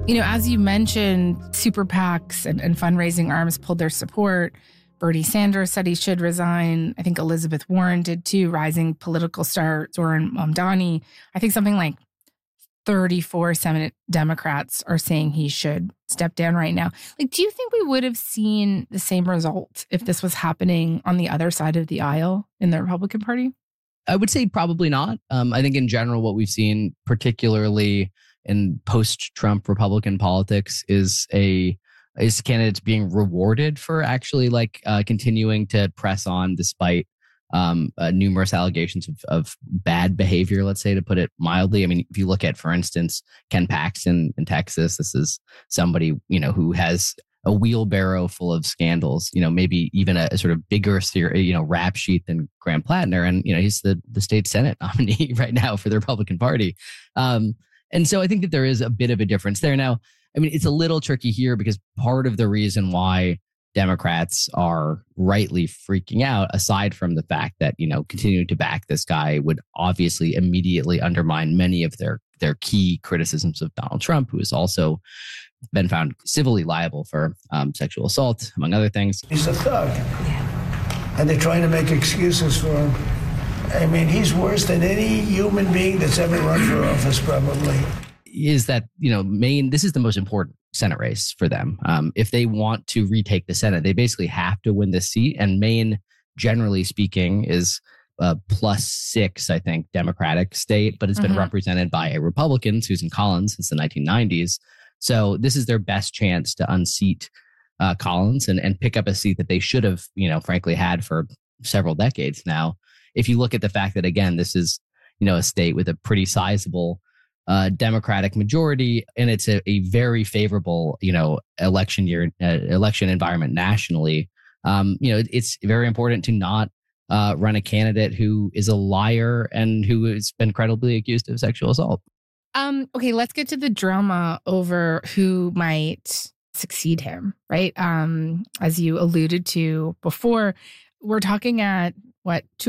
As you mentioned, super PACs and fundraising arms pulled their support. Bernie Sanders said he should resign. I think Elizabeth Warren did too, rising political star Zoran Mamdani. I think something like 34 Senate Democrats are saying he should step down right now. Do you think we would have seen the same result if this was happening on the other side of the aisle in the Republican Party? I would say probably not. I think in general, what we've seen, particularly in post-Trump Republican politics, is candidates being rewarded for actually continuing to press on despite numerous allegations of bad behavior, let's say, to put it mildly. I mean, if you look at, for instance, Ken Paxton in Texas, this is somebody, who has a wheelbarrow full of scandals, maybe even a sort of bigger, rap sheet than Graham Plattner. And, he's the state Senate nominee right now for the Republican Party. And so I think that there is a bit of a difference there. Now, I mean, it's a little tricky here because part of the reason why Democrats are rightly freaking out, aside from the fact that, continuing to back this guy would obviously immediately undermine many of their key criticisms of Donald Trump, who has also been found civilly liable for sexual assault, among other things. He's a thug. And they're trying to make excuses for him. I mean, he's worse than any human being that's ever run for office, probably. Is that, Maine, this is the most important Senate race for them. If they want to retake the Senate, they basically have to win this seat. And Maine, generally speaking, is a +6, I think, Democratic state, but it's been represented by a Republican, Susan Collins, since the 1990s. So this is their best chance to unseat Collins and pick up a seat that they should have, frankly, had for several decades now. If you look at the fact that, again, this is, a state with a pretty sizable Democratic majority, and it's a very favorable, election environment nationally. It's very important to not run a candidate who is a liar and who has been credibly accused of sexual assault. Okay, let's get to the drama over who might succeed him, right? As you alluded to before, we're talking at 2